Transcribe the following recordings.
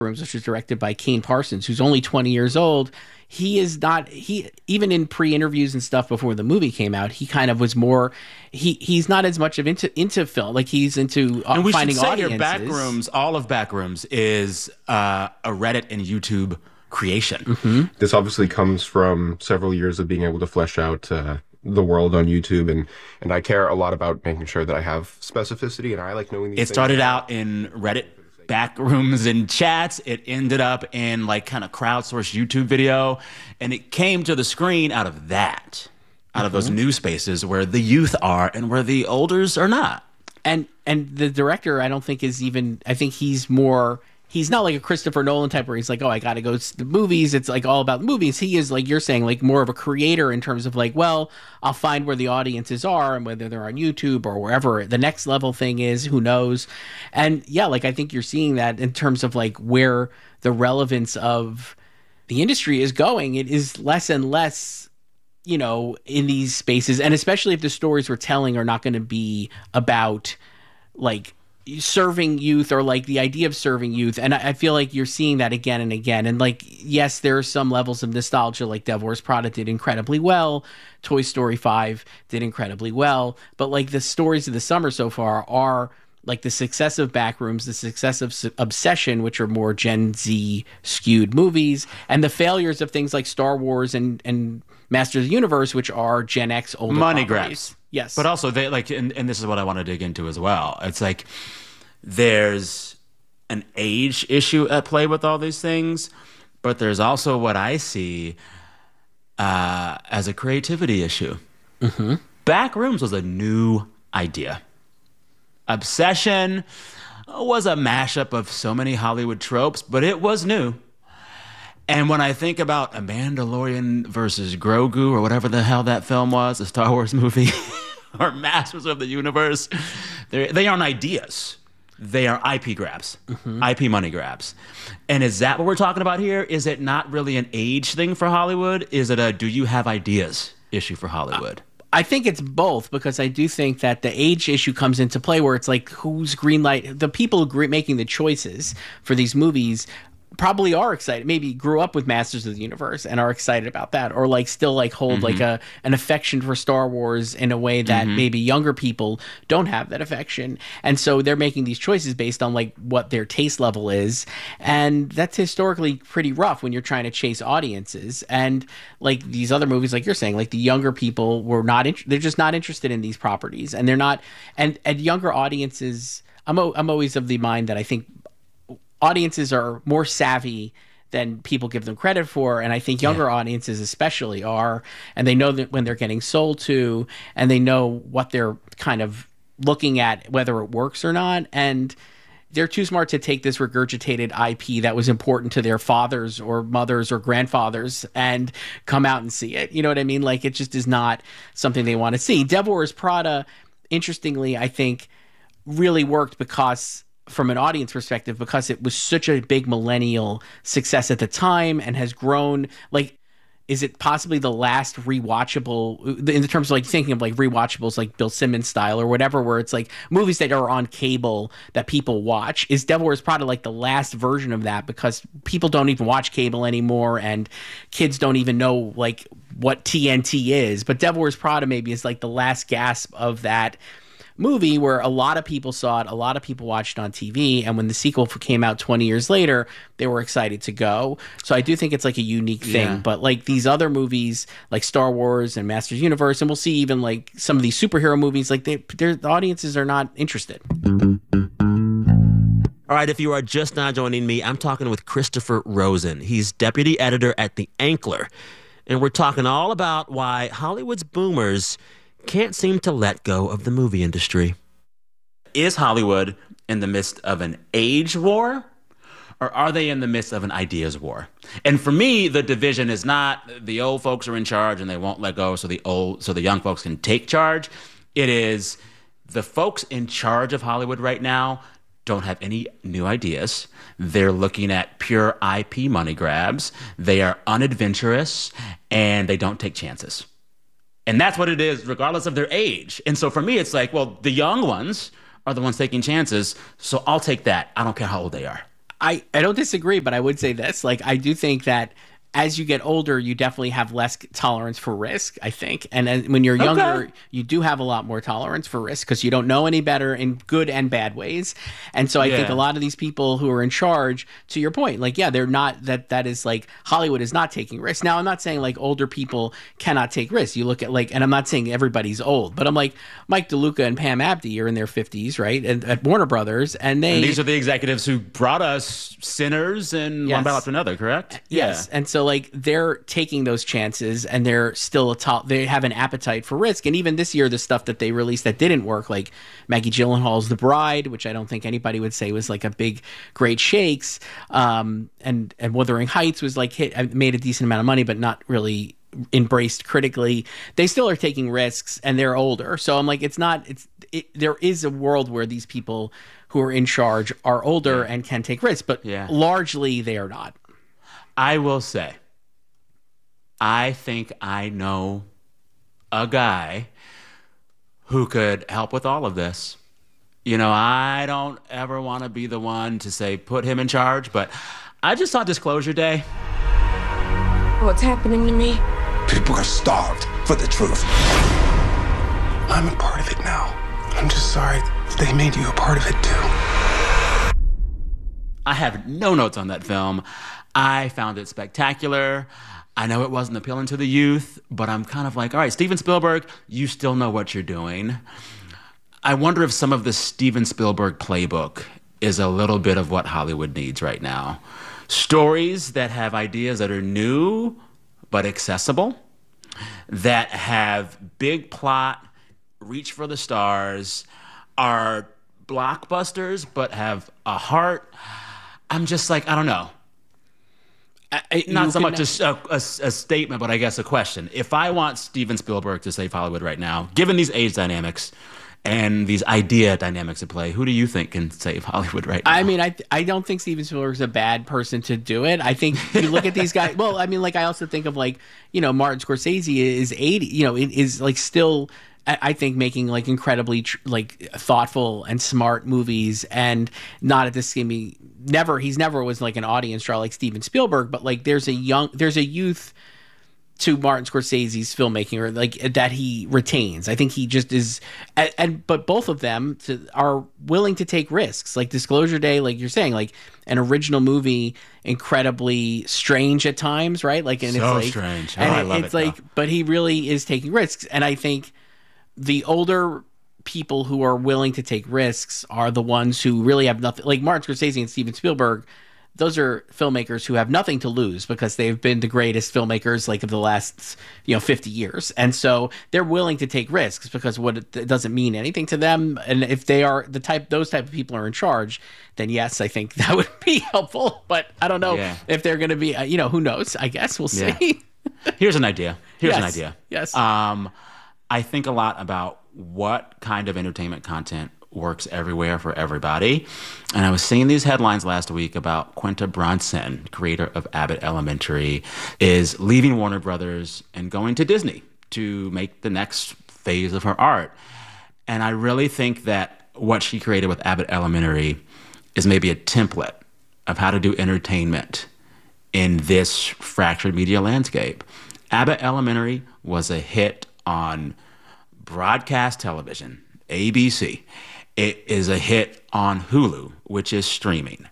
Rooms, which was directed by Kane Parsons, who's only 20 years old. He is not, he, even in pre-interviews and stuff before the movie came out, he kind of was more, he's not as much of into film. Like he's into and we finding should say audiences. Here, Backrooms, all of Backrooms is a Reddit and YouTube creation. Mm-hmm. This obviously comes from several years of being able to flesh out the world on YouTube, and I care a lot about making sure that I have specificity, and I like knowing these things. It started out in Reddit backrooms and chats. It ended up in like kind of crowdsourced YouTube video, and it came to the screen out of that, out of those new spaces where the youth are and where the olders are not. And the director, I don't think is even, I think he's more, he's not like a Christopher Nolan type where he's like, oh, I got to go to the movies. It's like all about the movies. He is, like you're saying, like more of a creator in terms of like, well, I'll find where the audiences are and whether they're on YouTube or wherever the next level thing is, who knows? And yeah, like I think you're seeing that in terms of like where the relevance of the industry is going. It is less and less, you know, in these spaces. And especially if the stories we're telling are not going to be about like serving youth or like the idea of serving youth. And I feel like you're seeing that again and again. And like, yes, there are some levels of nostalgia, like Devil Wears Prada did incredibly well. Toy Story 5 did incredibly well. But like the stories of the summer so far are like the success of Backrooms, the success of Obsession, which are more Gen Z skewed movies, and the failures of things like Star Wars and Masters of the Universe, which are Gen X older Money properties. grabs. Yes. But also, they like, and this is what I want to dig into as well. It's like there's an age issue at play with all these things, but there's also what I see as a creativity issue. Mm-hmm. Backrooms was a new idea. Obsession was a mashup of so many Hollywood tropes, but it was new. And when I think about A Mandalorian versus Grogu or whatever the hell that film was, a Star Wars movie, or Masters of the Universe, they aren't ideas. They are IP grabs, IP money grabs. And is that what we're talking about here? Is it not really an age thing for Hollywood? Is it a do you have ideas issue for Hollywood? I think it's both, because I do think that the age issue comes into play where it's like who's greenlight, the people making the choices for these movies probably are excited, maybe grew up with Masters of the Universe and are excited about that, or like still like hold like an affection for Star Wars in a way that maybe younger people don't have that affection. And so they're making these choices based on like what their taste level is. And that's historically pretty rough when you're trying to chase audiences. And like these other movies, like you're saying, like the younger people were not, they're just not interested in these properties, and they're not, and younger audiences, I'm always of the mind that I think audiences are more savvy than people give them credit for, and I think younger audiences especially are, and they know that when they're getting sold to, and they know what they're kind of looking at, whether it works or not, and they're too smart to take this regurgitated IP that was important to their fathers or mothers or grandfathers and come out and see it. You know what I mean? Like, it just is not something they want to see. Devil Wears Prada, interestingly, I think really worked because from an audience perspective, because it was such a big millennial success at the time and has grown. Like, is it possibly the last rewatchable, in terms of like thinking of like rewatchables, like Bill Simmons style or whatever, where it's like movies that are on cable that people watch? Is Devil Wears Prada like the last version of that, because people don't even watch cable anymore and kids don't even know like what TNT is? But Devil Wears Prada maybe is like the last gasp of that movie where a lot of people saw it, a lot of people watched it on TV, and when the sequel came out 20 years later, they were excited to go. So I do think it's like a unique thing. But like these other movies like Star Wars and Masters of the Universe, and we'll see even like some of these superhero movies, like the audiences are not interested. All right, if you are just now joining me, I'm talking with Christopher Rosen. He's deputy editor at The Ankler, and we're talking all about why Hollywood's boomers can't seem to let go of the movie industry. Is Hollywood in the midst of an age war, or are they in the midst of an ideas war? And for me, the division is not the old folks are in charge and they won't let go so the young folks can take charge. It is the folks in charge of Hollywood right now don't have any new ideas. They're looking at pure IP money grabs. They are unadventurous and they don't take chances. And that's what it is, regardless of their age. And so for me, it's like, well, the young ones are the ones taking chances, so I'll take that. I don't care how old they are. I don't disagree, but I would say this. Like, I do think that as you get older, you definitely have less tolerance for risk, I think. And when you're younger, you do have a lot more tolerance for risk because you don't know any better in good and bad ways. And so I think a lot of these people who are in charge, to your point, like, yeah, they're not, that is like, Hollywood is not taking risks. Now, I'm not saying like older people cannot take risks. You look at like, and I'm not saying everybody's old, but I'm like, Mike DeLuca and Pam Abdi are in their 50s, right? And at Warner Brothers. And these are the executives who brought us Sinners and One Battle After Another, correct? Yes. And so like they're taking those chances and they're still they have an appetite for risk. And even this year, the stuff that they released that didn't work, like Maggie Gyllenhaal's The Bride, which I don't think anybody would say was like a big, great shakes. And Wuthering Heights was like made a decent amount of money, but not really embraced critically. They still are taking risks and they're older. So I'm like, there is a world where these people who are in charge are older and can take risks, but largely they are not. I will say, I think I know a guy who could help with all of this. You know, I don't ever want to be the one to say put him in charge, but I just saw Disclosure Day. What's happening to me? People are starved for the truth. I'm a part of it now. I'm just sorry they made you a part of it too. I have no notes on that film. I found it spectacular. I know it wasn't appealing to the youth, but I'm kind of like, all right, Steven Spielberg, you still know what you're doing. I wonder if some of the Steven Spielberg playbook is a little bit of what Hollywood needs right now. Stories that have ideas that are new but accessible, that have big plot, reach for the stars, are blockbusters but have a heart. I'm just like, I don't know. Not so much a statement, but I guess a question. If I want Steven Spielberg to save Hollywood right now, given these age dynamics and these idea dynamics at play, who do you think can save Hollywood right now? I mean, I don't think Steven Spielberg's a bad person to do it. I think you look at these guys. Well, I mean, like I also think of like, you know, Martin Scorsese is 80. You know, it is like still, I think, making like incredibly like thoughtful and smart movies, and not at this game. He's never was like an audience draw like Steven Spielberg, but like there's a youth to Martin Scorsese's filmmaking, or like that he retains. I think he just is, but both of them are willing to take risks. Like Disclosure Day, like you're saying, like an original movie, incredibly strange at times, right? Like, and so it's like strange. And I love it's it. Like, though. But he really is taking risks, and I think the older people who are willing to take risks are the ones who really have nothing. Like Martin Scorsese and Steven Spielberg, those are filmmakers who have nothing to lose because they've been the greatest filmmakers like of the last 50 years, and so they're willing to take risks because it doesn't mean anything to them. And if they are those type of people are in charge, then yes, I think that would be helpful. But I don't know if they're going to be. Who knows? I guess we'll see. Yeah. Here's an idea. Yes. I think a lot about what kind of entertainment content works everywhere for everybody. And I was seeing these headlines last week about Quinta Brunson, creator of Abbott Elementary, is leaving Warner Brothers and going to Disney to make the next phase of her art. And I really think that what she created with Abbott Elementary is maybe a template of how to do entertainment in this fractured media landscape. Abbott Elementary was a hit on broadcast television, ABC. It is a hit on Hulu, which is streaming.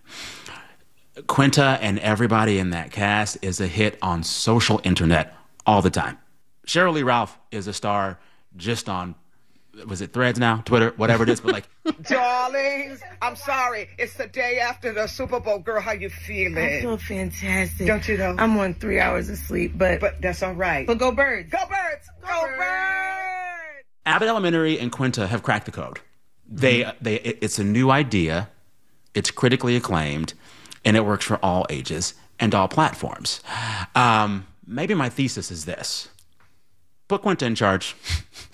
Quinta and everybody in that cast is a hit on social internet all the time. Sheryl Lee Ralph is a star just on, was it Threads now? Twitter? Whatever it is, but like... Darlings, I'm sorry. It's the day after the Super Bowl. Girl, how you feeling? I feel fantastic. Don't you know? I'm on 3 hours of sleep, but that's all right. But go Birds. Go Birds! Go Birds! Abbott Elementary and Quinta have cracked the code. It's a new idea, it's critically acclaimed, and it works for all ages and all platforms. Maybe my thesis is this. Put Quinta in charge.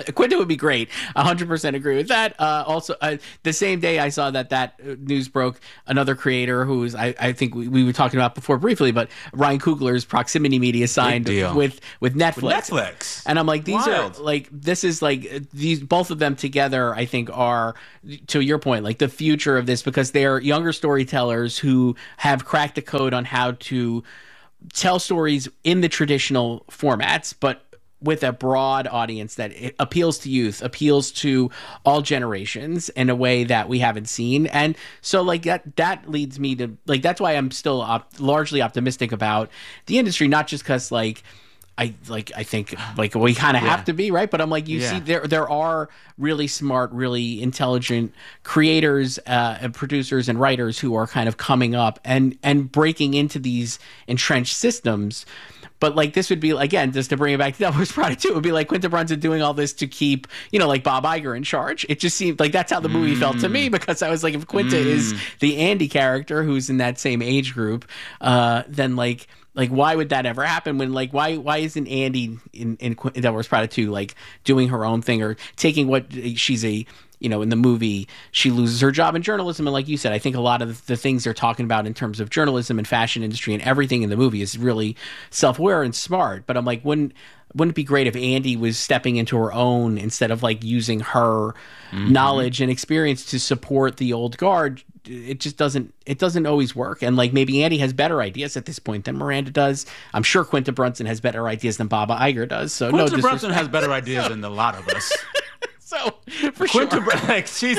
Quinta would be great. 100% agree with that. Also, the same day I saw that news broke, another creator who's I think we were talking about before briefly, but Ryan Coogler's Proximity Media signed with Netflix. And I'm like, this is like these both of them together. I think are, to your point, like the future of this, because they're younger storytellers who have cracked the code on how to tell stories in the traditional formats, but with a broad audience that it appeals to youth, appeals to all generations in a way that we haven't seen. And so like that leads me to like, that's why I'm still largely optimistic about the industry, not just because I think like we kind of have to be, right? But I'm like, you see there are really smart, really intelligent creators and producers and writers who are kind of coming up and breaking into these entrenched systems. But like this would be, again, just to bring it back to Devil Wears Prada 2, it would be like Quinta Brunson doing all this to keep, like Bob Iger in charge. It just seemed like that's how the movie felt to me, because I was like, if Quinta is the Andy character who's in that same age group, then like why would that ever happen? When like why isn't Andy in Devil Wears Prada 2 like doing her own thing, or taking what she's in the movie she loses her job in journalism, and like you said, I think a lot of the things they're talking about in terms of journalism and fashion industry and everything in the movie is really self-aware and smart. But I'm like, wouldn't it be great if Andy was stepping into her own instead of like using her knowledge and experience to support the old guard? It just doesn't always work. And like maybe Andy has better ideas at this point than Miranda does. I'm sure Quinta Brunson has better ideas than Bob Iger does. So Quinta Brunson has better ideas than a lot of us. So for Quinta sure, like she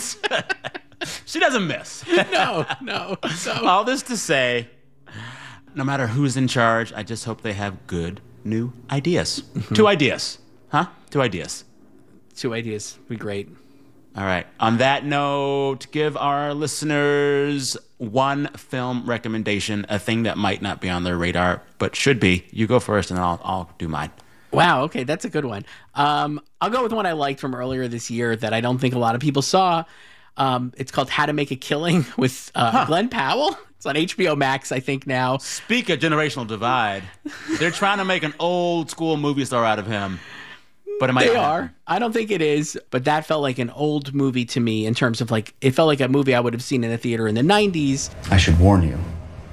doesn't miss. No. So all this to say, no matter who's in charge, I just hope they have good new ideas. 2 ideas, huh? 2 ideas. 2 ideas would be great. All right. On that note, give our listeners one film recommendation, a thing that might not be on their radar but should be. You go first, and I'll do mine. Wow. Okay, that's a good one. I'll go with one I liked from earlier this year that I don't think a lot of people saw. It's called How to Make a Killing with Glenn Powell. It's on HBO Max, I think, now. Speak of generational divide. They're trying to make an old school movie star out of him. But it might They not are. happen. I don't think it is, but that felt like an old movie to me in terms of like, it felt like a movie I would have seen in a theater in the 90s. I should warn you.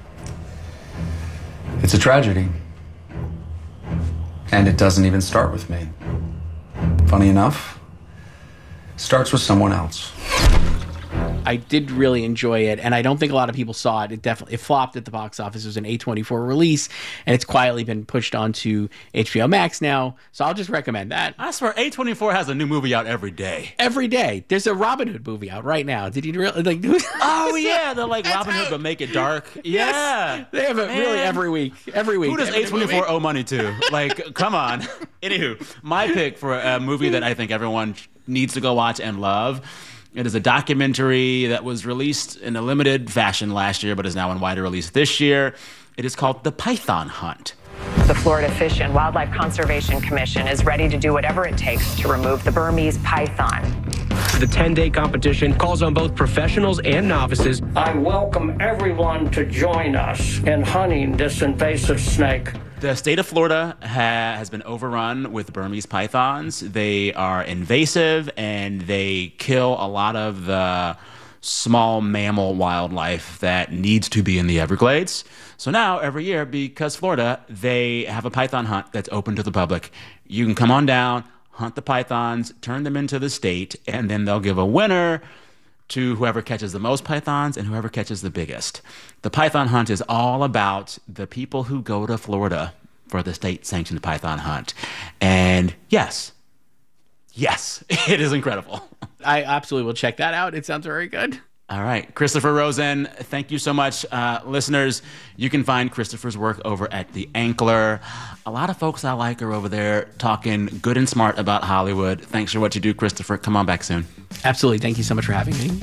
It's a tragedy. And it doesn't even start with me. Funny enough, starts with someone else. I did really enjoy it, and I don't think a lot of people saw it. It flopped at the box office. It was an A24 release, and it's quietly been pushed onto HBO Max now. So I'll just recommend that. I swear, A24 has a new movie out every day. Every day. There's a Robin Hood movie out right now. Did you really like? Oh yeah, they're like Robin Hood but make it dark. Yes. Yeah, They have it really every week. Every week. Who does A24 owe money to? Like, come on. Anywho, my pick for a movie that I think everyone needs to go watch and love. It is a documentary that was released in a limited fashion last year, but is now in wider release this year. It is called The Python Hunt. The Florida Fish and Wildlife Conservation Commission is ready to do whatever it takes to remove the Burmese python. The 10-day competition calls on both professionals and novices. I welcome everyone to join us in hunting this invasive snake. The state of Florida has been overrun with Burmese pythons. They are invasive, and they kill a lot of the small mammal wildlife that needs to be in the Everglades. So now, every year, because Florida, they have a python hunt that's open to the public. You can come on down, hunt the pythons, turn them into the state, and then they'll give a winner to whoever catches the most pythons and whoever catches the biggest. The Python Hunt is all about the people who go to Florida for the state-sanctioned python hunt. And yes, it is incredible. I absolutely will check that out. It sounds very good. All right. Christopher Rosen, thank you so much. Listeners, you can find Christopher's work over at The Ankler. A lot of folks I like are over there talking good and smart about Hollywood. Thanks for what you do, Christopher. Come on back soon. Absolutely. Thank you so much for having me.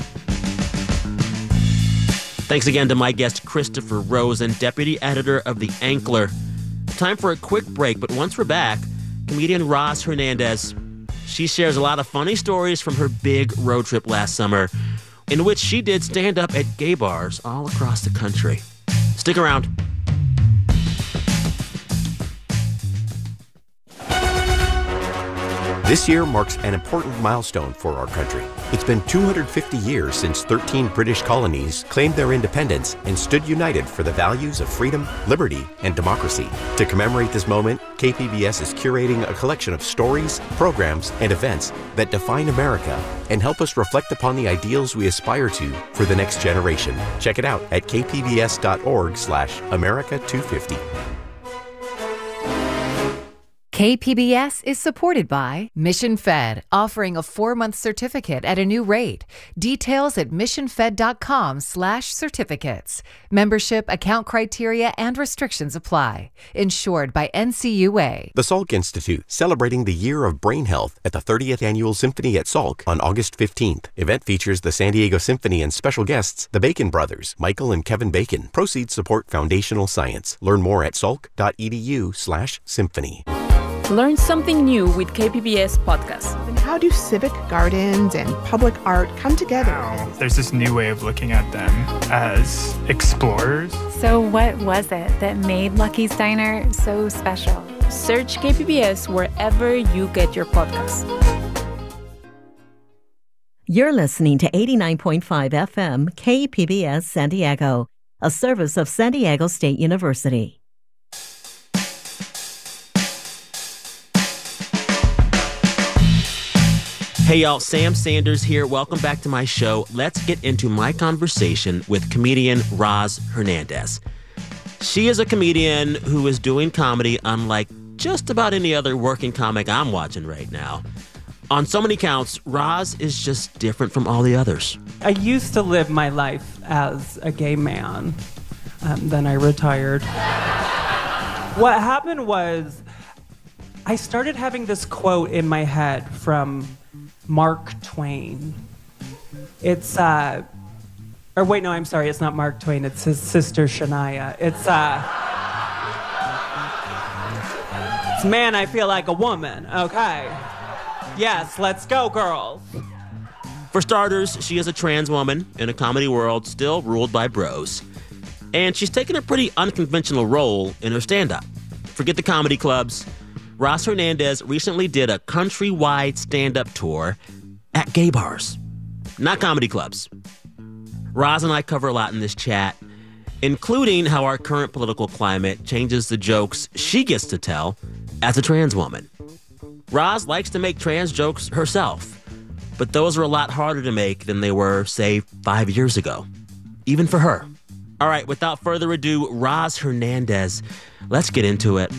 Thanks again to my guest, Christopher Rosen, deputy editor of The Ankler. Time for a quick break, but once we're back, comedian Roz Hernandez, she shares a lot of funny stories from her big road trip last summer, in which she did stand-up at gay bars all across the country. Stick around. This year marks an important milestone for our country. It's been 250 years since 13 British colonies claimed their independence and stood united for the values of freedom, liberty, and democracy. To commemorate this moment, KPBS is curating a collection of stories, programs, and events that define America and help us reflect upon the ideals we aspire to for the next generation. Check it out at kpbs.org/America250. KPBS is supported by Mission Fed, offering a 4-month certificate at a new rate. Details at missionfed.com/certificates. Membership, account criteria, and restrictions apply. Insured by NCUA. The Salk Institute, celebrating the year of brain health at the 30th Annual Symphony at Salk on August 15th. Event features the San Diego Symphony and special guests, the Bacon Brothers, Michael and Kevin Bacon. Proceeds support foundational science. Learn more at salk.edu/symphony. Learn something new with KPBS Podcast. And how do civic gardens and public art come together? There's this new way of looking at them as explorers. So what was it that made Lucky's Diner so special? Search KPBS wherever you get your podcasts. You're listening to 89.5 FM KPBS San Diego, a service of San Diego State University. Hey y'all, Sam Sanders here. Welcome back to my show. Let's get into my conversation with comedian Roz Hernandez. She is a comedian who is doing comedy unlike just about any other working comic I'm watching right now. On so many counts, Roz is just different from all the others. I used to live my life as a gay man. Then I retired. What happened was I started having this quote in my head from Mark Twain. It's, it's not Mark Twain, it's his sister Shania. It's, man, I feel like a woman, okay. Yes, let's go, girls. For starters, she is a trans woman in a comedy world still ruled by bros. And she's taken a pretty unconventional role in her stand-up. Forget the comedy clubs. Roz Hernandez recently did a countrywide stand-up tour at gay bars, not comedy clubs. Roz and I cover a lot in this chat, including how our current political climate changes the jokes she gets to tell as a trans woman. Roz likes to make trans jokes herself, but those are a lot harder to make than they were, say, 5 years ago, even for her. All right, without further ado, Roz Hernandez, let's get into it.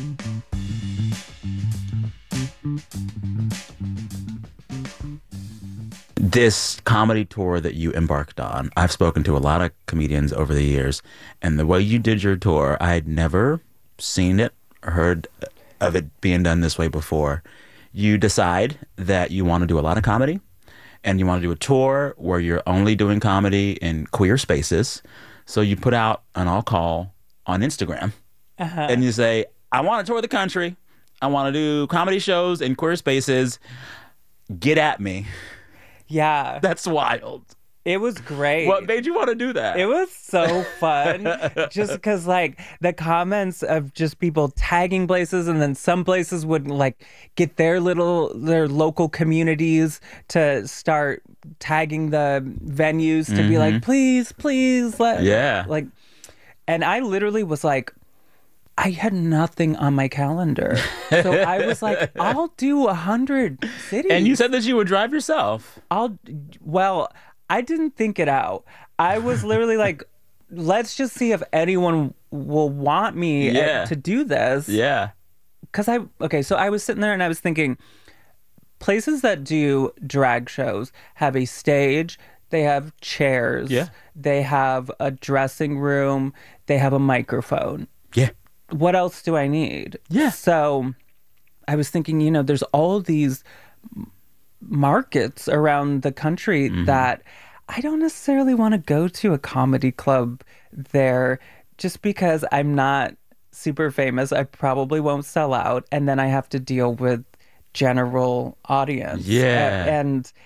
This comedy tour that you embarked on, I've spoken to a lot of comedians over the years, and the way you did your tour, I had never seen it, heard of it being done this way before. You decide that you want to do a lot of comedy, and you want to do a tour where you're only doing comedy in queer spaces. So you put out an all-call on Instagram, and you say, I want to tour the country. I want to do comedy shows in queer spaces. Get at me. Yeah. That's wild. It was great. What made you want to do that? It was so fun. Just because, like, the comments of just people tagging places, and then some places would, like, get their local communities to start tagging the venues to be like, please, let. Yeah. Like, and I literally was like, I had nothing on my calendar. So I was like, I'll do 100 cities. And you said that you would drive yourself. Well, I didn't think it out. I was literally like, let's just see if anyone will want me to do this. Yeah. So I was sitting there and I was thinking, places that do drag shows have a stage, they have chairs, they have a dressing room, they have a microphone. Yeah. What else do I need? Yeah. So I was thinking, there's all these markets around the country that I don't necessarily want to go to a comedy club there just because I'm not super famous. I probably won't sell out. And then I have to deal with general audience. Yeah. And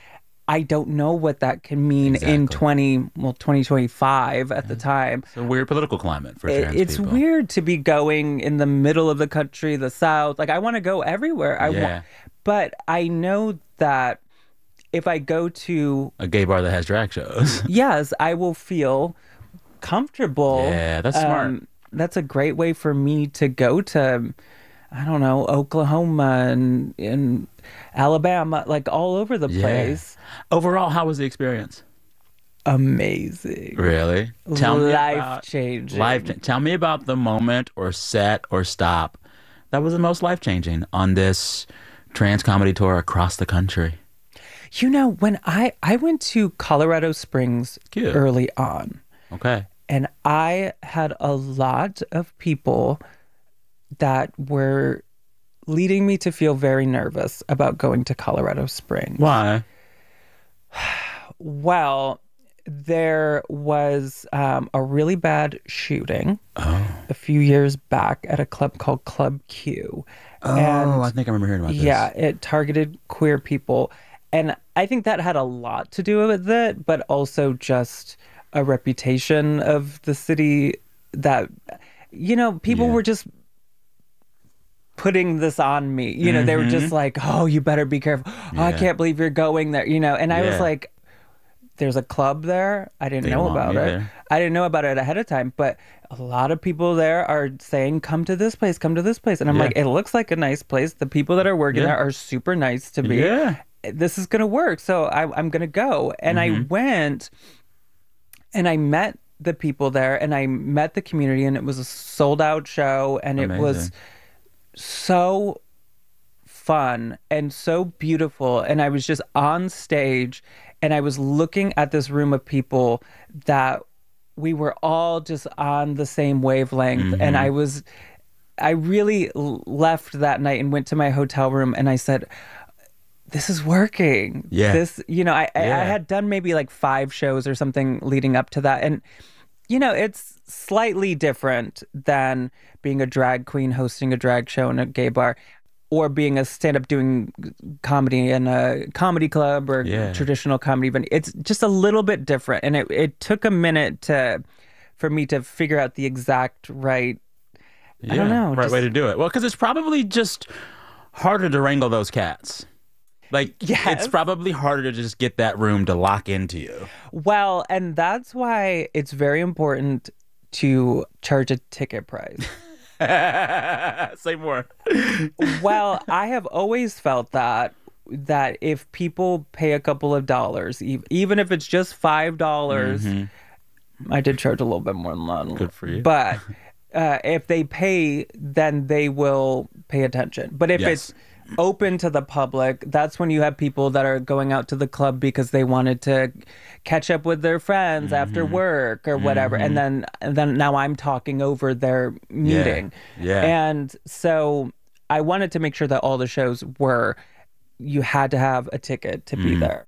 I don't know what that can mean in 2025 at the time. It's a weird political climate for trans It's people. weird to be going in the middle of the country, the South. Like, I want to go everywhere. But I know that if I go to a gay bar that has drag shows, yes, I will feel comfortable. Yeah, that's smart. That's a great way for me to go to, I don't know, Oklahoma and Alabama, like all over the place. Overall, how was the experience? Amazing. Really? Life-changing. Tell me about the moment or set or stop that was the most life-changing on this trans comedy tour across the country. You know, when I went to Colorado Springs early on. Okay. And I had a lot of people that were leading me to feel very nervous about going to Colorado Springs. Why? Well, there was a really bad shooting a few years back at a club called Club Q. I think I remember hearing about this. Yeah, it targeted queer people. And I think that had a lot to do with it, but also just a reputation of the city that, you know, people were just putting this on me. You know, they were just like, oh, you better be careful. Oh, I can't believe you're going there, you know. And I was like, there's a club there. I didn't know about it. I didn't know about it ahead of time, but a lot of people there are saying, come to this place, come to this place. And I'm like, it looks like a nice place. The people that are working there are super nice to me. Yeah. This is going to work. So I'm going to go. And I went and I met the people there and I met the community, and it was a sold out show, and it was so fun and so beautiful. And I was just on stage and I was looking at this room of people that we were all just on the same wavelength. And I really left that night and went to my hotel room and I said, this is working. Yeah. This, you know, I had done maybe like 5 shows or something leading up to that. And, you know, it's slightly different than being a drag queen hosting a drag show in a gay bar, or being a stand-up doing comedy in a comedy club or traditional comedy event. It's just a little bit different. And it took a minute for me to figure out the exact right, I don't know. Right way to do it. Well, because it's probably just harder to wrangle those cats. Like, it's probably harder to just get that room to lock into you. Well, and that's why it's very important to charge a ticket price. Say more. Well, I have always felt that if people pay a couple of dollars, even if it's just $5, I did charge a little bit more than that. Good for you. But if they pay, then they will pay attention. But if it's open to the public, that's when you have people that are going out to the club because they wanted to catch up with their friends after work or whatever, and then now I'm talking over their meeting. And so I wanted to make sure that all the shows were, you had to have a ticket to be there.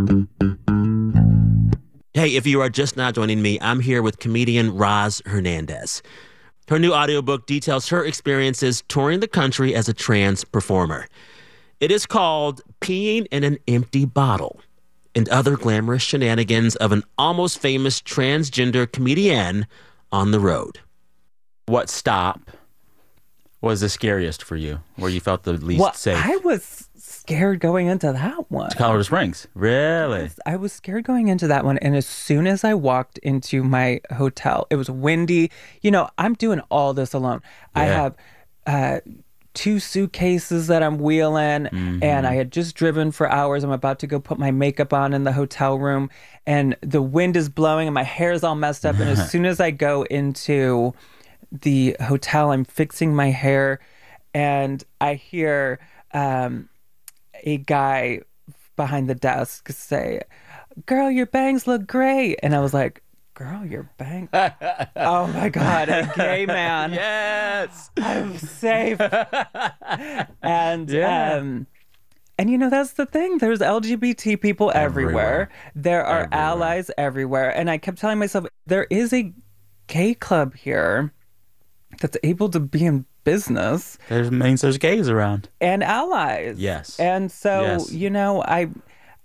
Hey, if you are just now joining me, I'm here with comedian Roz Hernandez. Her new audiobook details her experiences touring the country as a trans performer. It is called Peeing in an Empty Bottle and Other Glamorous Shenanigans of an Almost Famous Transgender Comedienne on the Road. What stop was the scariest for you, where you felt the least safe? I was scared going into that one. To Colorado Springs? Really? I was scared going into that one. And as soon as I walked into my hotel, it was windy. You know, I'm doing all this alone. I have 2 suitcases that I'm wheeling, and I had just driven for hours. I'm about to go put my makeup on in the hotel room, and the wind is blowing and my hair is all messed up. And as soon as I go into the hotel, I'm fixing my hair, and I hear a guy behind the desk say, "Girl, your bangs look great." And I was like, "Girl, your bangs." Oh my God, a gay man. Yes. I'm safe. And you know, that's the thing. There's LGBT people everywhere. There are allies everywhere. And I kept telling myself, there is a gay club here that's able to be in business. That means there's gays around. And allies. Yes. And so, you know,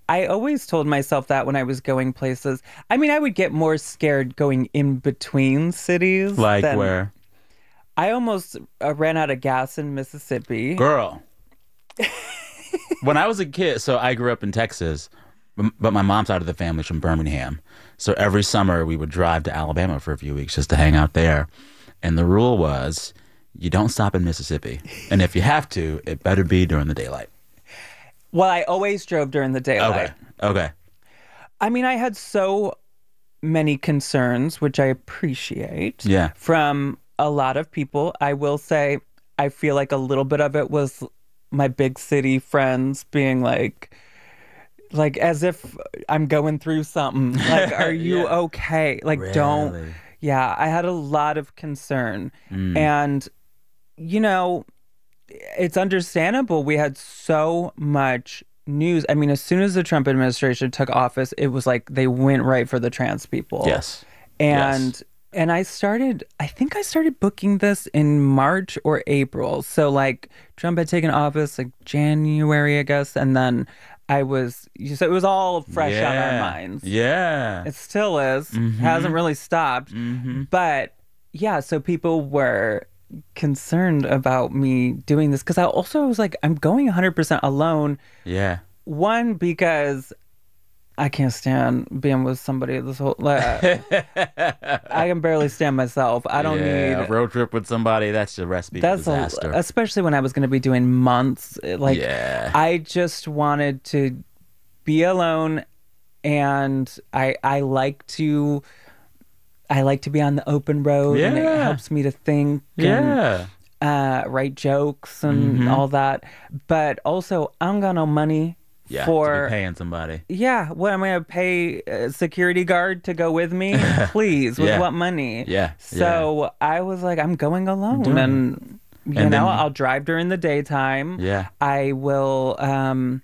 I always told myself that when I was going places. I mean, I would get more scared going in between cities. Like where? I almost ran out of gas in Mississippi. Girl. When I was a kid, so I grew up in Texas, but my mom's side of the family's from Birmingham. So every summer we would drive to Alabama for a few weeks just to hang out there. And the rule was you don't stop in Mississippi. And if you have to, it better be during the daylight. Well, I always drove during the daylight. Okay. I mean, I had so many concerns, which I appreciate. Yeah. From a lot of people. I will say, I feel like a little bit of it was my big city friends being like as if I'm going through something. Like, are you okay? Like, Really? don't. Yeah, I had a lot of concern. And, you know, it's understandable. We had so much news. I mean, as soon as the Trump administration took office, it was like they went right for the trans people. Yes. And I think I started booking this in March or April. So like Trump had taken office like January, I guess. And then so it was all fresh on our minds. Yeah. It still is. Hasn't really stopped. But yeah, so people were concerned about me doing this because I was like, I'm going 100% alone. Yeah. One, because I can't stand being with somebody this whole. I can barely stand myself. I don't need a road trip with somebody. That's a recipe for disaster. Especially when I was going to be doing months. I just wanted to be alone, and I like to be on the open road, and it helps me to think. Yeah. And write jokes and all that. But also, I don't got no money. Yeah, for to be paying somebody. Yeah, what am I gonna pay a security guard to go with me? Please, with what money? Yeah. So I was like, I'm going alone, and you know, I'll drive during the daytime. Yeah. I will. I'm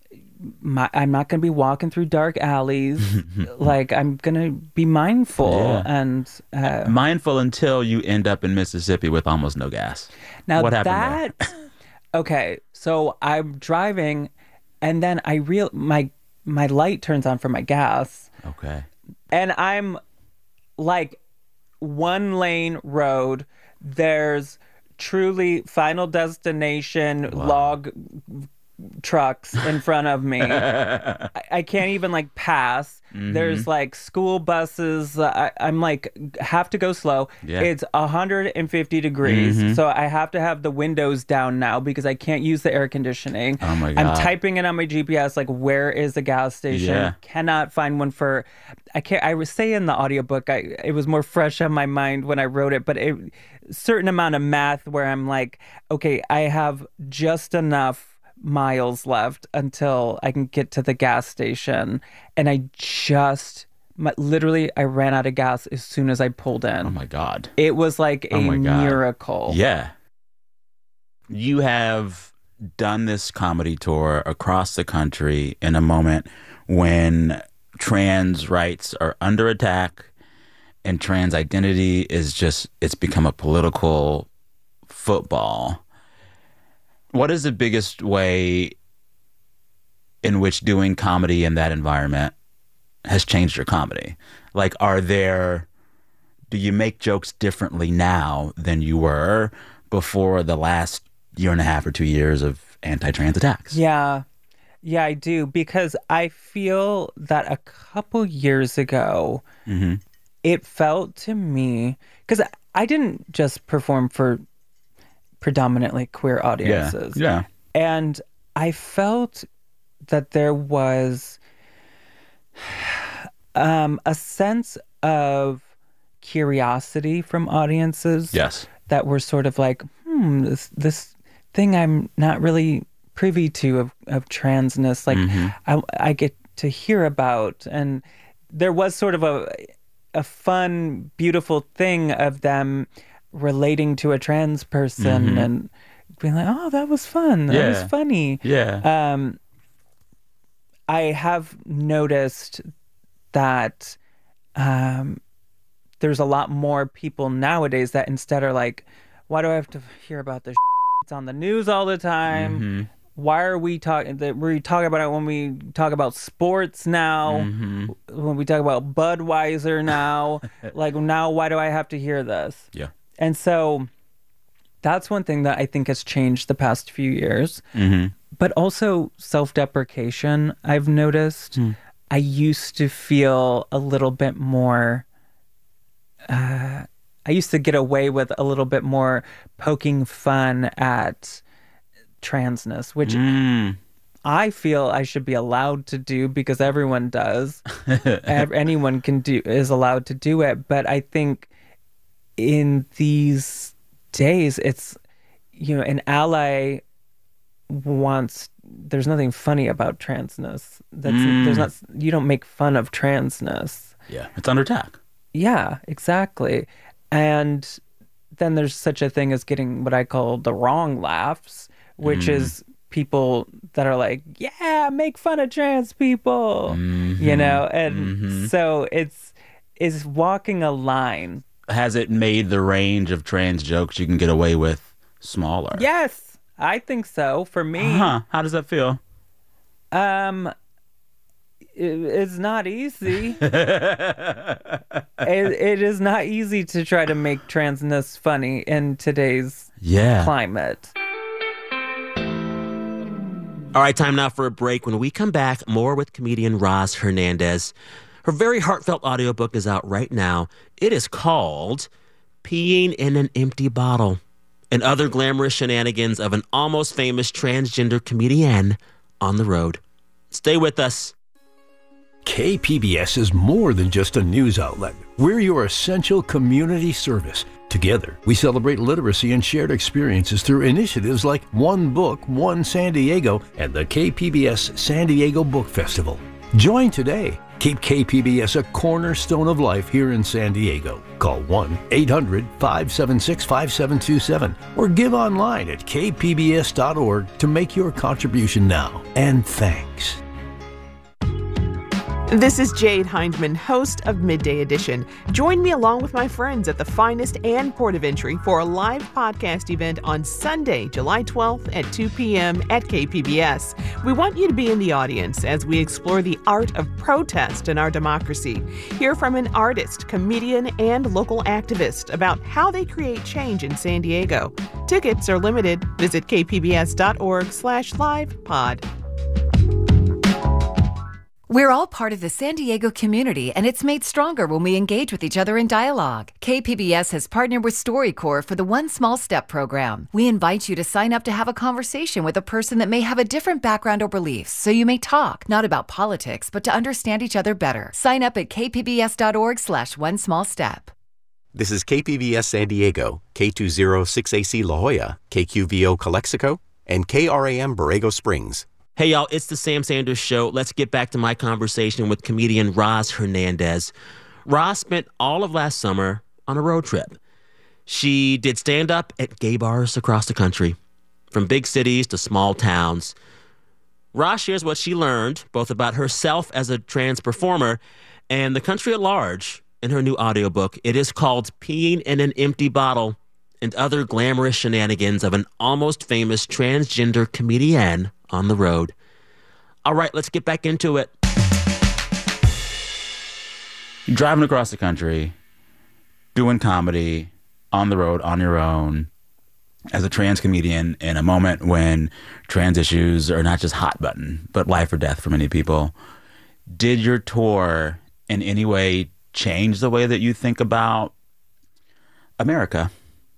not gonna be walking through dark alleys. Like, I'm gonna be mindful and mindful until you end up in Mississippi with almost no gas. Now what happened there? Okay, so I'm driving. And then my light turns on for my gas. Okay. And I'm like 1-lane road. There's truly Final Destination log trucks in front of me. I can't even like pass. There's like school buses. I'm like, have to go slow. Yeah. It's 150 degrees. So I have to have the windows down now because I can't use the air conditioning. Oh my God. I'm typing it on my GPS, like, where is the gas station? Yeah. Cannot find one I was saying in the audiobook, it was more fresh on my mind when I wrote it, but certain amount of math where I'm like, okay, I have just enough miles left until I can get to the gas station, and literally I ran out of gas as soon as I pulled in. Oh my God. It was like a miracle. Yeah. You have done this comedy tour across the country in a moment when trans rights are under attack and trans identity it's become a political football. What is the biggest way in which doing comedy in that environment has changed your comedy? Like, do you make jokes differently now than you were before the last year and a half or 2 years of anti-trans attacks? Yeah. Yeah, I do. Because I feel that a couple years ago, it felt to me, because I didn't just perform for predominantly queer audiences. Yeah. And I felt that there was a sense of curiosity from audiences. Yes. That were sort of like, this thing I'm not really privy to of transness. Like, I get to hear about. And there was sort of a fun, beautiful thing of them relating to a trans person and being like, oh, that was fun. That was funny. Yeah. I have noticed that there's a lot more people nowadays that instead are like, why do I have to hear about this? It's on the news all the time. why are we talking that we talk about it when we talk about sports now, when we talk about Budweiser now, like now why do I have to hear this? Yeah. And so that's one thing that I think has changed the past few years. But also self-deprecation, I've noticed. I used to feel a little bit more I used to get away with a little bit more poking fun at transness, which I feel I should be allowed to do because everyone does. Anyone is allowed to do it. But I think in these days, it's, an ally there's nothing funny about transness. You don't make fun of transness. Yeah, it's under attack. Yeah, exactly. And then there's such a thing as getting what I call the wrong laughs, which is people that are like, yeah, make fun of trans people, and so it's walking a line. Has it made the range of trans jokes you can get away with smaller? Yes, I think so. For me. How does that feel? It's not easy. It is not easy to try to make transness funny in today's climate. All right, time now for a break. When we come back, more with comedian Roz Hernandez. Her very heartfelt audiobook is out right now. It is called Peeing in an Empty Bottle and Other Glamorous Shenanigans of an Almost Famous Transgender Comedian on the Road. Stay with us. KPBS is more than just a news outlet. We're your essential community service. Together, we celebrate literacy and shared experiences through initiatives like One Book, One San Diego, and the KPBS San Diego Book Festival. Join today. Keep KPBS a cornerstone of life here in San Diego. Call 1-800-576-5727 or give online at kpbs.org to make your contribution now. And thanks. This is Jade Hindman, host of Midday Edition. Join me along with my friends at the Finest and Port of Entry for a live podcast event on Sunday, July 12th at 2 p.m. at KPBS. We want you to be in the audience as we explore the art of protest in our democracy. Hear from an artist, comedian, and local activist about how they create change in San Diego. Tickets are limited. Visit kpbs.org/livepod. We're all part of the San Diego community, and it's made stronger when we engage with each other in dialogue. KPBS has partnered with StoryCorps for the One Small Step program. We invite you to sign up to have a conversation with a person that may have a different background or beliefs, so you may talk, not about politics, but to understand each other better. Sign up at kpbs.org/onesmallstep. This is KPBS San Diego, K206AC La Jolla, KQVO Calexico, and KRAM Borrego Springs. Hey, y'all, it's the Sam Sanders Show. Let's get back to my conversation with comedian Roz Hernandez. Roz spent all of last summer on a road trip. She did stand-up at gay bars across the country, from big cities to small towns. Roz shares what she learned, both about herself as a trans performer and the country at large, in her new audiobook. It is called Peeing in an Empty Bottle and Other Glamorous Shenanigans of an Almost Famous Transgender Comedian on the Road. All right, let's get back into it. You're driving across the country, doing comedy, on the road, on your own, as a trans comedian in a moment when trans issues are not just hot button, but life or death for many people. Did your tour in any way change the way that you think about America?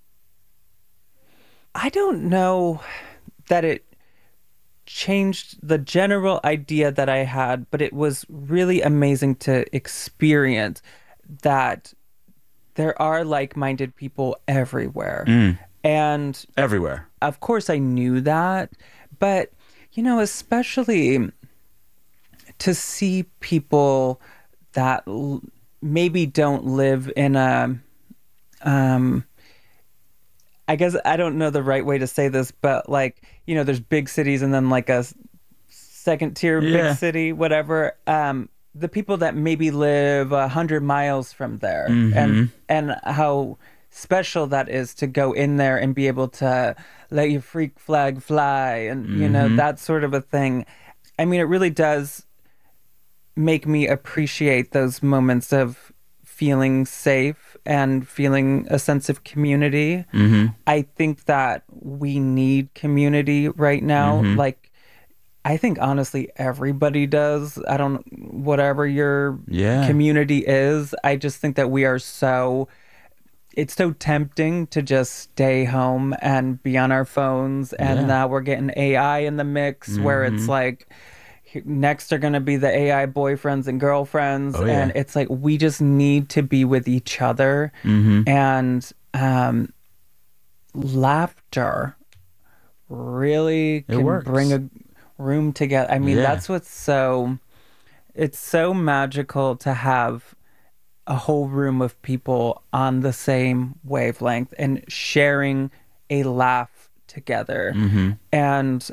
I don't know that it changed the general idea that I had, but it was really amazing to experience that there are like-minded people everywhere. And everywhere. Of course I knew that, but especially to see people that maybe don't live in a I guess I don't know the right way to say this, but there's big cities and then like a second tier big city, whatever. The people that maybe live 100 miles from there and how special that is to go in there and be able to let your freak flag fly and, you know, that sort of a thing. I mean, it really does make me appreciate those moments of feeling safe and feeling a sense of community. I think that we need community right now. Like, I think honestly everybody does. I don't, whatever your community is, I just think that we are it's so tempting to just stay home and be on our phones. And now we're getting AI in the mix where it's like, next are going to be the AI boyfriends and girlfriends. And it's like, we just need to be with each other. And laughter really can bring a room together. I mean, that's what's it's so magical to have a whole room of people on the same wavelength and sharing a laugh together. And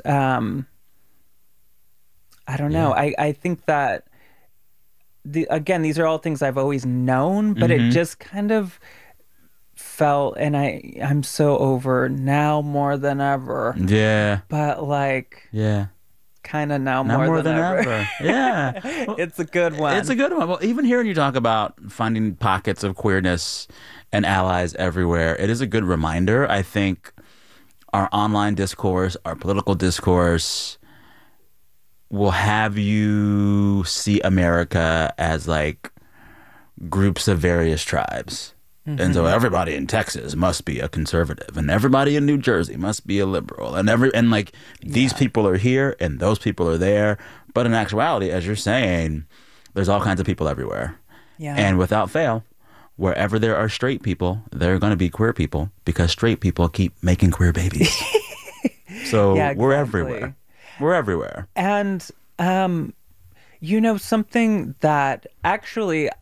I don't know. I think that again, these are all things I've always known, but it just kind of felt, and I'm so over now more than ever. But like, kind of now more than ever. Well, it's a good one. It's a good one. Well, even hearing you talk about finding pockets of queerness and allies everywhere, it is a good reminder. I think our online discourse, our political discourse will have you see America as like groups of various tribes. And so everybody in Texas must be a conservative, and everybody in New Jersey must be a liberal, and like these people are here and those people are there. But in actuality, as you're saying, there's all kinds of people everywhere. And without fail, wherever there are straight people, there are going to be queer people, because straight people keep making queer babies. So we're everywhere. We're everywhere. And you know, something that actually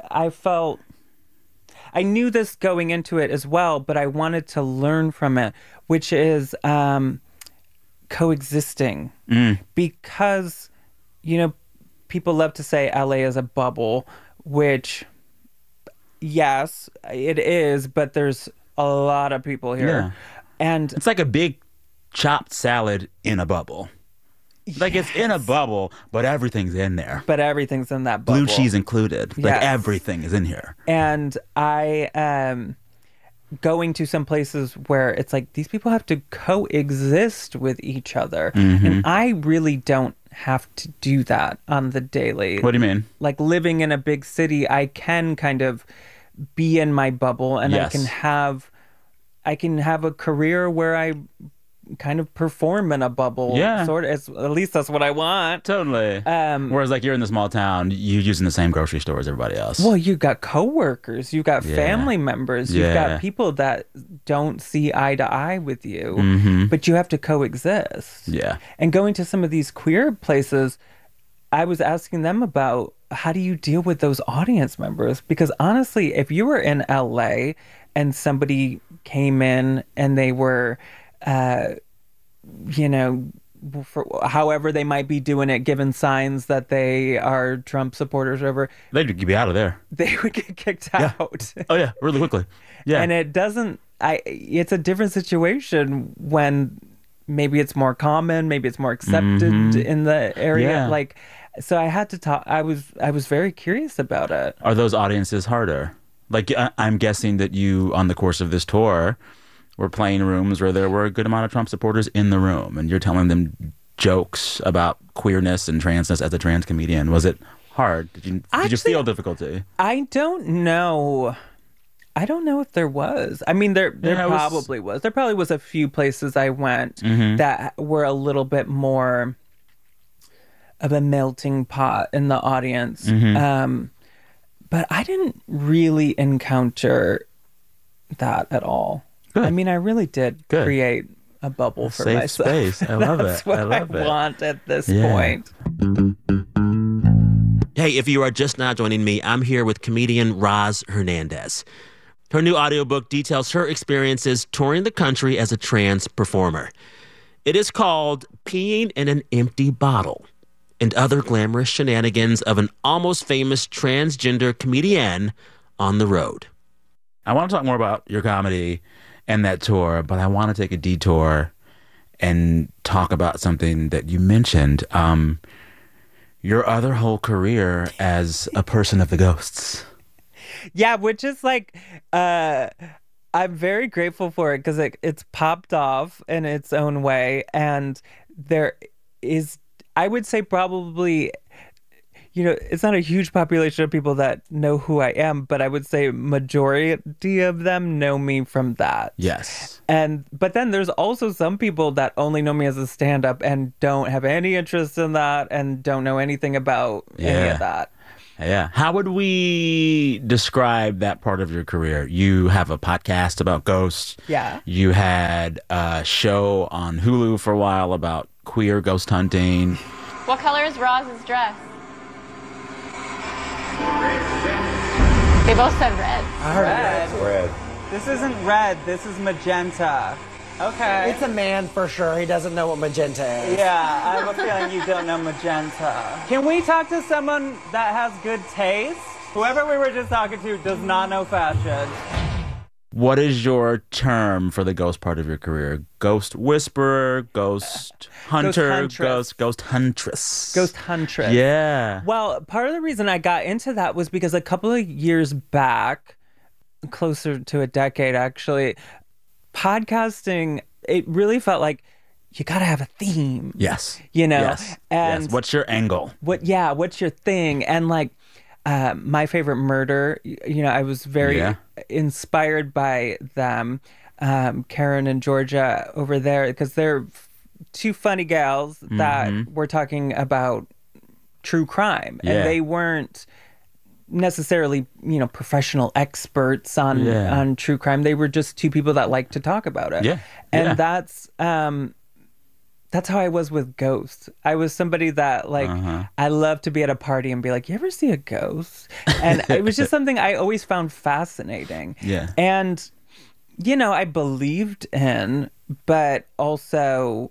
I knew this going into it as well, but I wanted to learn from it, which is coexisting. Because, you know, people love to say LA is a bubble, which, yes, it is, but there's a lot of people here. And it's like a big chopped salad in a bubble. Like, it's in a bubble, but everything's in there. But everything's in that bubble. Blue cheese included. Like, everything is in here. And I am going to some places where it's like, these people have to coexist with each other. And I really don't have to do that on the daily. What do you mean? Like, living in a big city, I can kind of be in my bubble, and I can have a career where I kind of perform in a bubble. Sort of. At least that's what I want. Totally. Whereas, like, you're in the small town, you're using the same grocery store as everybody else. Well, you've got coworkers, you've got family members, you've got people that don't see eye to eye with you, but you have to coexist. And going to some of these queer places, I was asking them about, how do you deal with those audience members? Because honestly, if you were in LA and somebody came in and they were you know, for however they might be doing it, given signs that they are Trump supporters or whatever, they'd be out of there. They would get kicked out. Really quickly. And it doesn't, it's a different situation when maybe it's more common, maybe it's more accepted in the area. Like, so I had to talk, I was very curious about it. Are those audiences harder? Like, I'm guessing that you, on the course of this tour, were playing rooms where there were a good amount of Trump supporters in the room, and you're telling them jokes about queerness and transness as a trans comedian. Was it hard? Did you feel difficulty? I don't know. I don't know if there was. I mean, there probably was. There probably was a few places I went that were a little bit more of a melting pot in the audience. But I didn't really encounter that at all. Good. I mean, I really did create a bubble for safe myself. Space. I love That's it. what I love it. Want at this point. Hey, if you are just now joining me, I'm here with comedian Roz Hernandez. Her new audiobook details her experiences touring the country as a trans performer. It is called Peeing in an Empty Bottle, and Other Glamorous Shenanigans of an Almost Famous Transgender Comedienne on the Road. I want to talk more about your comedy and that tour, but I want to take a detour and talk about something that you mentioned. Your other whole career as a person of the ghosts. Yeah, which is like, I'm very grateful for it because it's popped off in its own way. And there is, I would say probably, it's not a huge population of people that know who I am, but I would say majority of them know me from that. Yes. But then there's also some people that only know me as a stand-up and don't have any interest in that and don't know anything about any of that. Yeah. How would we describe that part of your career? You have a podcast about ghosts. Yeah. You had a show on Hulu for a while about queer ghost hunting. What color is Roz's dress? They both said red. I heard red. This isn't red. This is magenta. Okay. It's a man for sure. He doesn't know what magenta is. Yeah, I have a feeling you don't know magenta. Can we talk to someone that has good taste? Whoever we were just talking to does not know fashion. What is your term for the ghost part of your career? Ghost whisperer, ghost hunter, ghost huntress. Ghost huntress. Yeah. Well, part of the reason I got into that was because a couple of years back, closer to a decade actually, podcasting, it really felt like you gotta have a theme. Yes. And yes. What's your angle? What's your thing? And like My Favorite Murder, I was very inspired by them, Karen and Georgia over there, because they're two funny gals that were talking about true crime, and they weren't necessarily professional experts on true crime. They were just two people that like to talk about it. And that's how I was with ghosts. I was somebody that I love to be at a party and be like, you ever see a ghost? And it was just something I always found fascinating. And I believed in, but also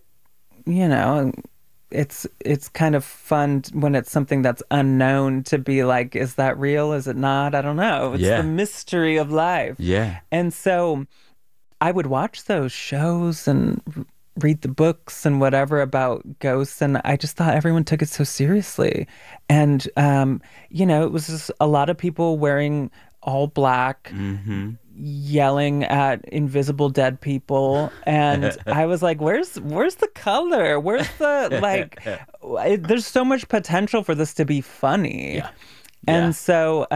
it's kind of fun when it's something that's unknown to be like, is that real? Is it not? I don't know. It's the mystery of life. And so I would watch those shows and read the books and whatever about ghosts, and I just thought everyone took it so seriously. And it was just a lot of people wearing all black, yelling at invisible dead people, and I was like, where's the color? Where's the there's so much potential for this to be funny. And so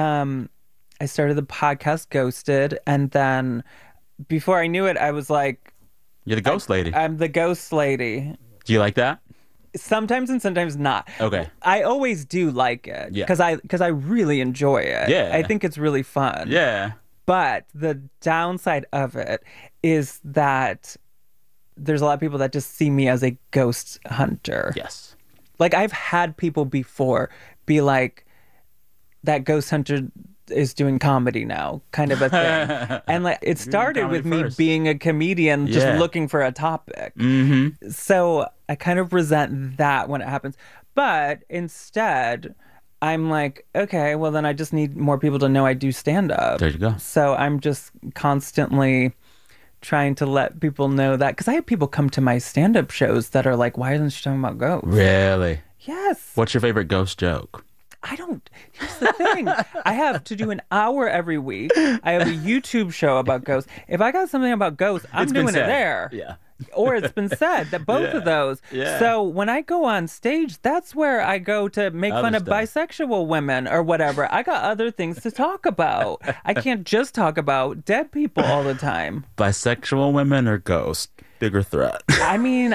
I started the podcast Ghosted, and then before I knew it, I was like, you're the ghost lady. I'm the ghost lady. Do you like that? Sometimes and sometimes not. Okay. I always do like it because I really enjoy it. Yeah. I think it's really fun. Yeah. But the downside of it is that there's a lot of people that just see me as a ghost hunter. Yes. Like I've had people before be like, that ghost hunter is doing comedy now, kind of a thing. And like it started with me being a comedian, just looking for a topic. So I kind of resent that when it happens. But instead, I'm like, okay, well then I just need more people to know I do stand up. There you go. So I'm just constantly trying to let people know that, because I have people come to my stand up shows that are like, why isn't she talking about ghosts? Really? Yes. What's your favorite ghost joke? Here's the thing. I have to do an hour every week. I have a YouTube show about ghosts. If I got something about ghosts, I'm doing it there. Yeah. Or it's been said that both of those. Yeah. So when I go on stage, that's where I go to make fun of bisexual women or whatever. I got other things to talk about. I can't just talk about dead people all the time. Bisexual women or ghosts? Bigger threat. I mean...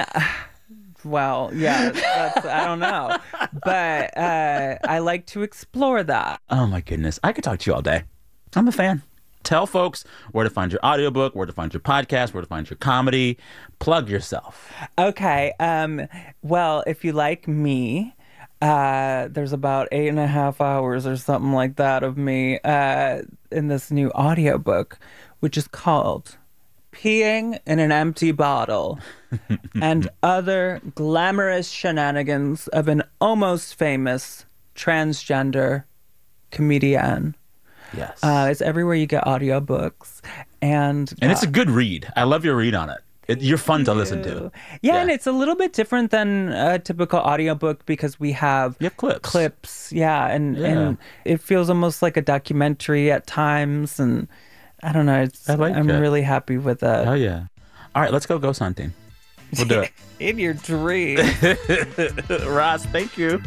Well, yeah, I don't know. But I like to explore that. Oh, my goodness. I could talk to you all day. I'm a fan. Tell folks where to find your audiobook, where to find your podcast, where to find your comedy. Plug yourself. Okay. Well, if you like me, there's about 8.5 hours or something like that of me in this new audiobook, which is called Peeing in an Empty Bottle and Other Glamorous Shenanigans of an Almost Famous Transgender Comedian. Yes. It's everywhere you get audiobooks. And it's a good read. I love your read on it. You're fun to listen to. Yeah, and it's a little bit different than a typical audiobook because we have clips. And it feels almost like a documentary at times. And I don't know. I'm really happy with it. Oh, yeah. All right, let's go ghost hunting. We'll do it. In your dream. Roz, thank you.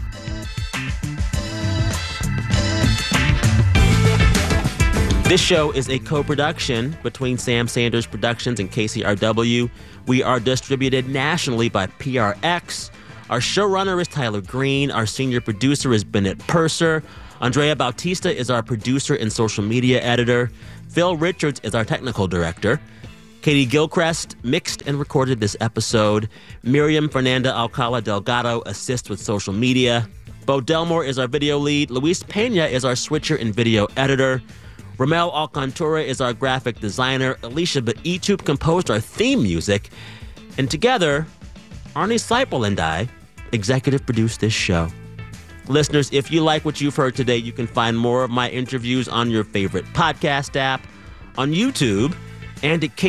This show is a co-production between Sam Sanders Productions and KCRW. We are distributed nationally by PRX. Our showrunner is Tyler Green. Our senior producer is Bennett Purser. Andrea Bautista is our producer and social media editor. Phil Richards is our technical director. Katie Gilchrist mixed and recorded this episode. Miriam Fernanda Alcala Delgado assists with social media. Bo Delmore is our video lead. Luis Pena is our switcher and video editor. Ramel Alcantura is our graphic designer. Alicia Baitub composed our theme music. And together, Arnie Seipel and I executive produced this show. Listeners, if you like what you've heard today, you can find more of my interviews on your favorite podcast app, on YouTube, and at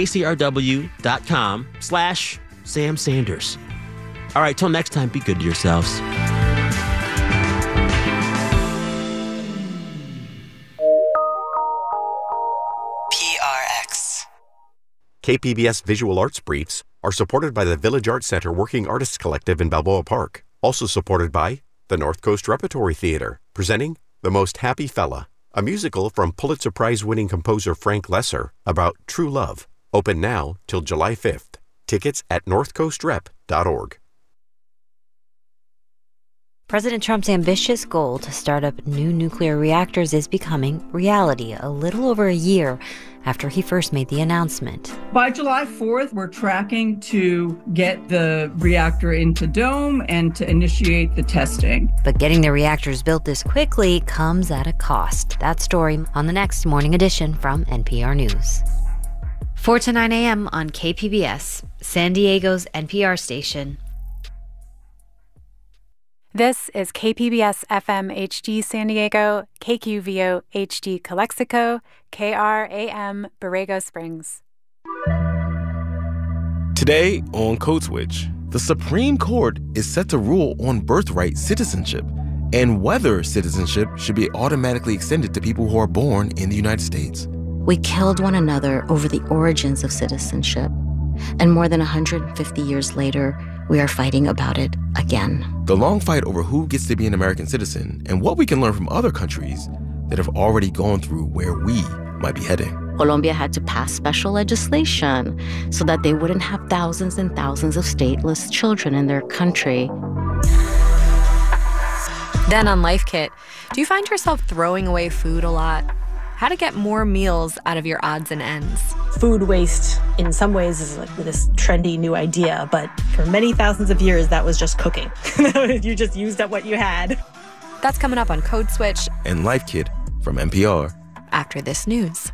kcrw.com/Sam Sanders. All right, till next time, be good to yourselves. KPBS Visual Arts Briefs are supported by the Village Arts Center Working Artists Collective in Balboa Park. Also supported by the North Coast Repertory Theater, presenting The Most Happy Fella, a musical from Pulitzer Prize-winning composer Frank Lesser about true love. Open now till July 5th. Tickets at northcoastrep.org. President Trump's ambitious goal to start up new nuclear reactors is becoming reality a little over a year after he first made the announcement. By July 4th, we're tracking to get the reactor into Dome and to initiate the testing. But getting the reactors built this quickly comes at a cost. That story on the next Morning Edition from NPR News. 4 to 9 a.m. on KPBS, San Diego's NPR station. This is KPBS FM HD San Diego, KQVO HD Calexico, KRAM Borrego Springs. Today on Code Switch, the Supreme Court is set to rule on birthright citizenship and whether citizenship should be automatically extended to people who are born in the United States. We killed one another over the origins of citizenship. And more than 150 years later, we are fighting about it again. The long fight over who gets to be an American citizen and what we can learn from other countries that have already gone through where we might be heading. Colombia had to pass special legislation so that they wouldn't have thousands and thousands of stateless children in their country. Then on Life Kit, do you find yourself throwing away food a lot? How to get more meals out of your odds and ends. Food waste, in some ways, is like this trendy new idea, but for many thousands of years, that was just cooking. You just used up what you had. That's coming up on Code Switch and Life Kit from NPR. After this news.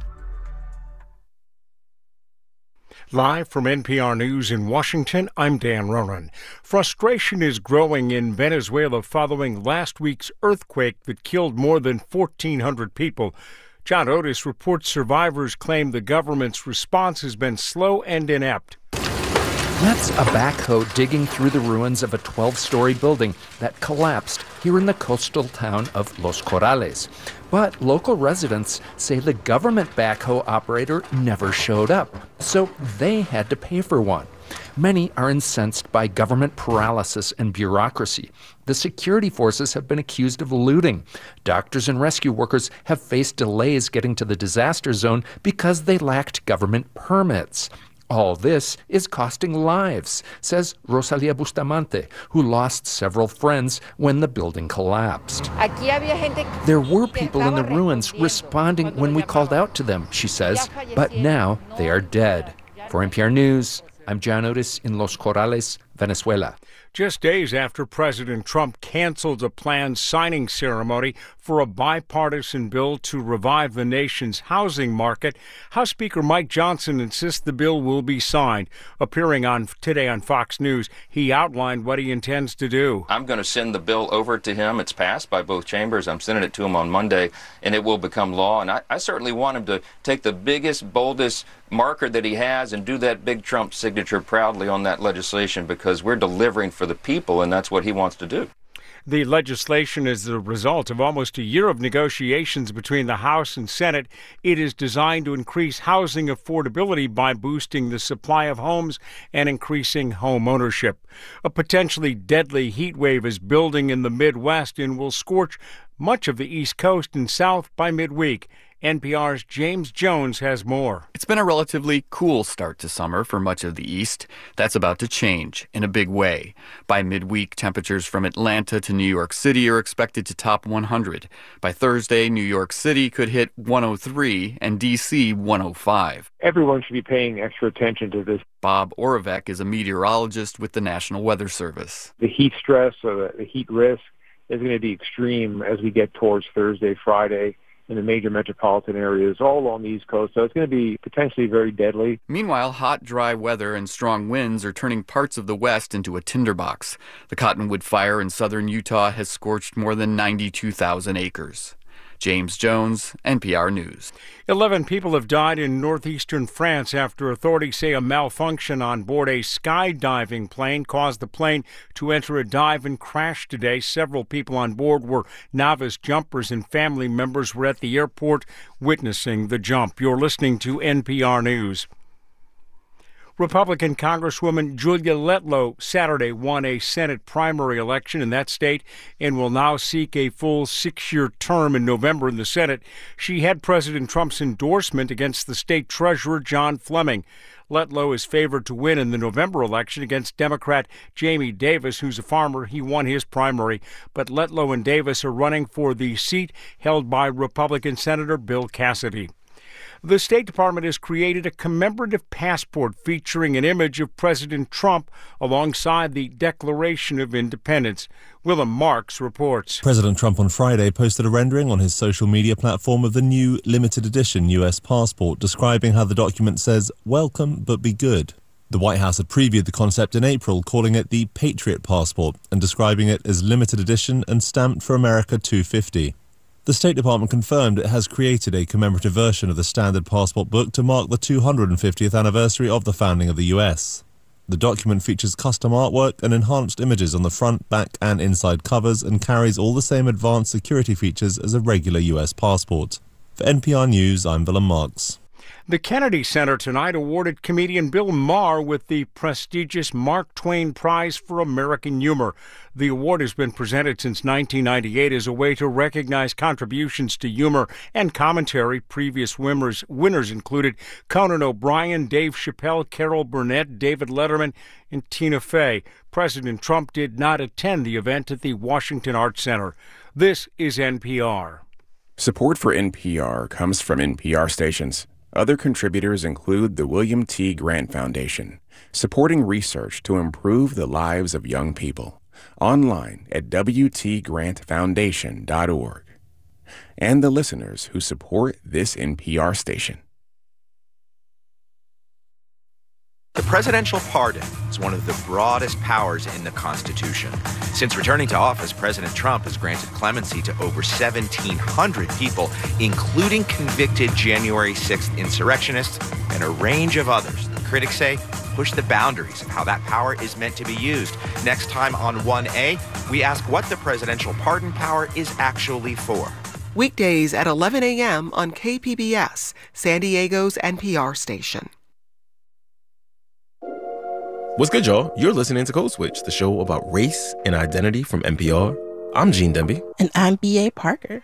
Live from NPR News in Washington, I'm Dan Ronan. Frustration is growing in Venezuela following last week's earthquake that killed more than 1,400 people. John Otis reports survivors claim the government's response has been slow and inept. That's a backhoe digging through the ruins of a 12-story building that collapsed here in the coastal town of Los Corrales. But local residents say the government backhoe operator never showed up, so they had to pay for one. Many are incensed by government paralysis and bureaucracy. The security forces have been accused of looting. Doctors and rescue workers have faced delays getting to the disaster zone because they lacked government permits. All this is costing lives, says Rosalia Bustamante, who lost several friends when the building collapsed. There were people in the ruins responding when we called out to them, she says, but now they are dead. For NPR News, I'm John Otis in Los Corrales, Venezuela. Just days after President Trump canceled a planned signing ceremony for a bipartisan bill to revive the nation's housing market, House Speaker Mike Johnson insists the bill will be signed. Appearing today on Fox News, he outlined what he intends to do. I'm going to send the bill over to him. It's passed by both chambers. I'm sending it to him on Monday, and it will become law. And I certainly want him to take the biggest, boldest marker that he has and do that big Trump signature proudly on that legislation, because we're delivering for the people, and that's what he wants to do. The legislation is the result of almost a year of negotiations between the House and Senate. It is designed to increase housing affordability by boosting the supply of homes and increasing home ownership. A potentially deadly heat wave is building in the Midwest and will scorch much of the East Coast and South by midweek. NPR's James Jones has more. It's been a relatively cool start to summer for much of the East. That's about to change in a big way. By midweek, temperatures from Atlanta to New York City are expected to top 100. By Thursday, New York City could hit 103 and D.C. 105. Everyone should be paying extra attention to this. Bob Oravec is a meteorologist with the National Weather Service. The heat stress or the heat risk is going to be extreme as we get towards Thursday, Friday, in the major metropolitan areas all along the East Coast. So it's going to be potentially very deadly. Meanwhile, hot, dry weather and strong winds are turning parts of the West into a tinderbox. The Cottonwood Fire in southern Utah has scorched more than 92,000 acres. James Jones, NPR News. 11 people have died in northeastern France after authorities say a malfunction on board a skydiving plane caused the plane to enter a dive and crash today. Several people on board were novice jumpers, and family members were at the airport witnessing the jump. You're listening to NPR News. Republican Congresswoman Julia Letlow Saturday won a Senate primary election in that state and will now seek a full 6-year term in November in the Senate. She had President Trump's endorsement against the state treasurer, John Fleming. Letlow is favored to win in the November election against Democrat Jamie Davis, who's a farmer. He won his primary, but Letlow and Davis are running for the seat held by Republican Senator Bill Cassidy. The State Department has created a commemorative passport featuring an image of President Trump alongside the Declaration of Independence. Willem Marks reports. President Trump on Friday posted a rendering on his social media platform of the new limited edition U.S. passport, describing how the document says, "Welcome, but be good." The White House had previewed the concept in April, calling it the Patriot Passport and describing it as limited edition and stamped for America 250. The State Department confirmed it has created a commemorative version of the standard passport book to mark the 250th anniversary of the founding of the U.S. The document features custom artwork and enhanced images on the front, back, and inside covers and carries all the same advanced security features as a regular U.S. passport. For NPR News, I'm Willem Marks. The Kennedy Center tonight awarded comedian Bill Maher with the prestigious Mark Twain Prize for American Humor. The award has been presented since 1998 as a way to recognize contributions to humor and commentary. Previous winners included Conan O'Brien, Dave Chappelle, Carol Burnett, David Letterman, and Tina Fey. President Trump did not attend the event at the Washington Arts Center. This is NPR. Support for NPR comes from NPR stations. Other contributors include the William T. Grant Foundation, supporting research to improve the lives of young people. Online at wtgrantfoundation.org. And the listeners who support this NPR station. The presidential pardon is one of the broadest powers in the Constitution. Since returning to office, President Trump has granted clemency to over 1,700 people, including convicted January 6th insurrectionists and a range of others that critics say push the boundaries of how that power is meant to be used. Next time on 1A, we ask what the presidential pardon power is actually for. Weekdays at 11 a.m. on KPBS, San Diego's NPR station. What's good, y'all? You're listening to Code Switch, the show about race and identity from NPR. I'm Gene Demby. And I'm B.A. Parker.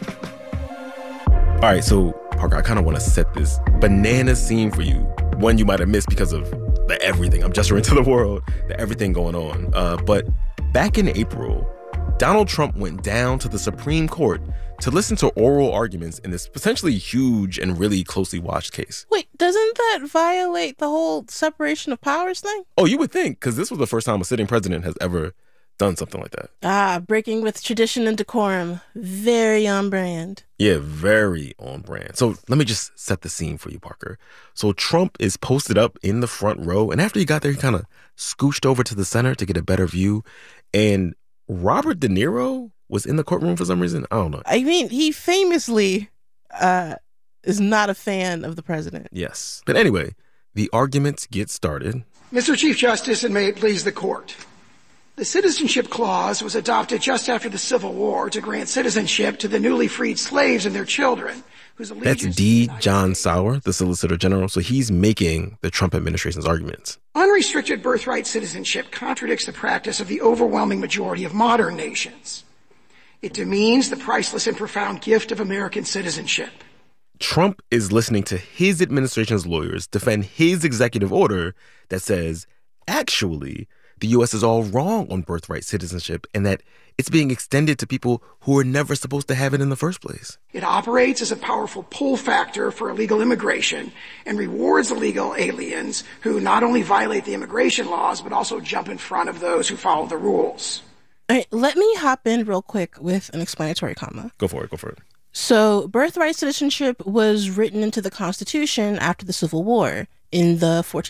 All right, so, Parker, I kind of want to set this banana scene for you. One you might have missed because of the everything. I'm gesturing to the world, the everything going on. But back in April, Donald Trump went down to the Supreme Court to listen to oral arguments in this potentially huge and really closely watched case. Wait, doesn't that violate the whole separation of powers thing? Oh, you would think, because this was the first time a sitting president has ever done something like that. Breaking with tradition and decorum. Very on brand. Yeah, very on brand. So let me just set the scene for you, Parker. So Trump is posted up in the front row, and after he got there, he kind of scooched over to the center to get a better view. And Robert De Niro was in the courtroom for some reason. I don't know. I mean, he famously is not a fan of the president. Yes. But anyway, the arguments get started. Mr. Chief Justice, and may it please the court. The Citizenship Clause was adopted just after the Civil War to grant citizenship to the newly freed slaves and their children. That's D. John Sauer, the Solicitor General. So he's making the Trump administration's arguments. Unrestricted birthright citizenship contradicts the practice of the overwhelming majority of modern nations. It demeans the priceless and profound gift of American citizenship. Trump is listening to his administration's lawyers defend his executive order that says, actually, the U.S. is all wrong on birthright citizenship and that it's being extended to people who were never supposed to have it in the first place. It operates as a powerful pull factor for illegal immigration and rewards illegal aliens who not only violate the immigration laws, but also jump in front of those who follow the rules. All right, let me hop in real quick with an explanatory comma. Go for it. So, birthright citizenship was written into the Constitution after the Civil War in the